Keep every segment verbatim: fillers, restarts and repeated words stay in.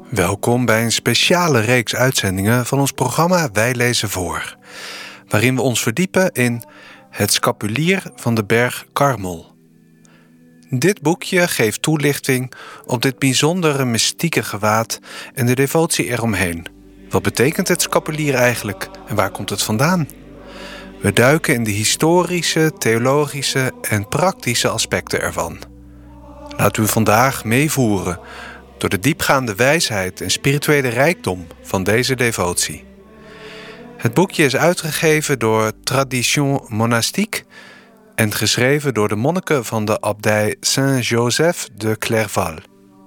Welkom bij een speciale reeks uitzendingen van ons programma Wij lezen voor, waarin we ons verdiepen in Het Scapulier van de berg Karmel. Dit boekje geeft toelichting op dit bijzondere mystieke gewaad en de devotie eromheen. Wat betekent het scapulier eigenlijk en waar komt het vandaan? We duiken in de historische, theologische en praktische aspecten ervan. Laten we vandaag meevoeren door de diepgaande wijsheid en spirituele rijkdom van deze devotie. Het boekje is uitgegeven door Tradition Monastique en geschreven door de monniken van de abdij Saint-Joseph de Clairval.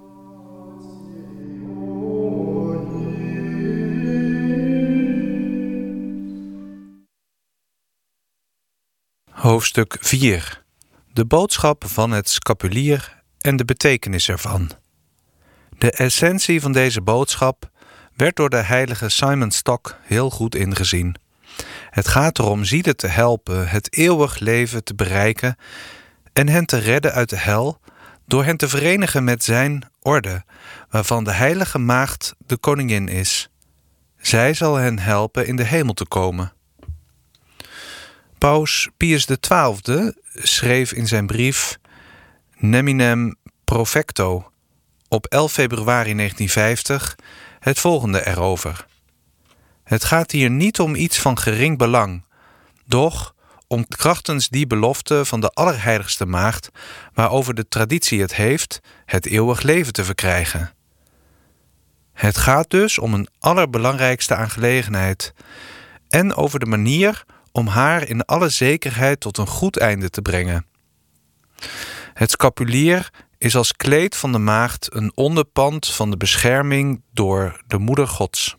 Hoofdstuk vier. De boodschap van het scapulier en de betekenis ervan. De essentie van deze boodschap werd door de heilige Simon Stock heel goed ingezien. Het gaat erom zielen te helpen het eeuwig leven te bereiken en hen te redden uit de hel door hen te verenigen met zijn orde, waarvan de heilige maagd de koningin is. Zij zal hen helpen in de hemel te komen. Paus Pius de twaalfde schreef in zijn brief Neminem Profecto op elf februari negentien vijftig het volgende erover. Het gaat hier niet om iets van gering belang, doch om krachtens die belofte van de Allerheiligste Maagd, waarover de traditie het heeft, het eeuwig leven te verkrijgen. Het gaat dus om een allerbelangrijkste aangelegenheid en over de manier om haar in alle zekerheid tot een goed einde te brengen. Het scapulier is als kleed van de maagd een onderpand van de bescherming door de Moeder Gods.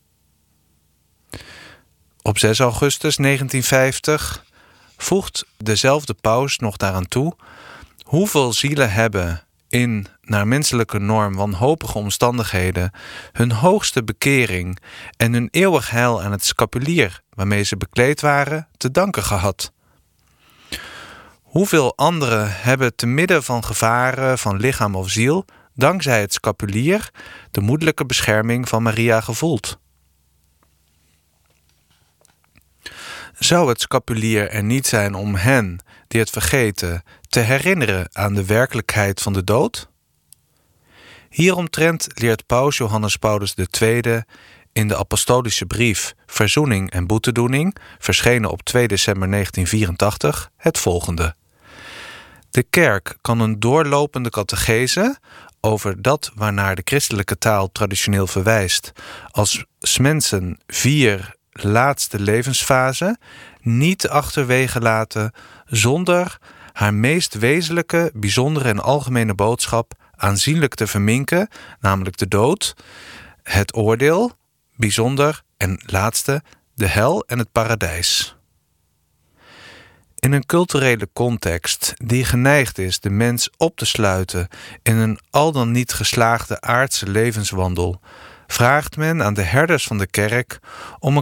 Op zes augustus negentien vijftig voegt dezelfde paus nog daaraan toe: hoeveel zielen hebben in, naar menselijke norm, wanhopige omstandigheden hun hoogste bekering en hun eeuwig heil aan het scapulier waarmee ze bekleed waren te danken gehad. Hoeveel anderen hebben te midden van gevaren van lichaam of ziel, dankzij het scapulier, de moederlijke bescherming van Maria gevoeld? Zou het scapulier er niet zijn om hen, die het vergeten, te herinneren aan de werkelijkheid van de dood? Hieromtrent leert paus Johannes Paulus de tweede in de apostolische brief Verzoening en Boetedoening, verschenen op twee december negentien vierentachtig, het volgende. De kerk kan een doorlopende catechese over dat waarnaar de christelijke taal traditioneel verwijst als 's mensen vier laatste levensfase niet achterwege laten zonder haar meest wezenlijke, bijzondere en algemene boodschap aanzienlijk te verminken, namelijk de dood, het oordeel, bijzonder en laatste, de hel en het paradijs. In een culturele context die geneigd is de mens op te sluiten in een al dan niet geslaagde aardse levenswandel, vraagt men aan de herders van de kerk om een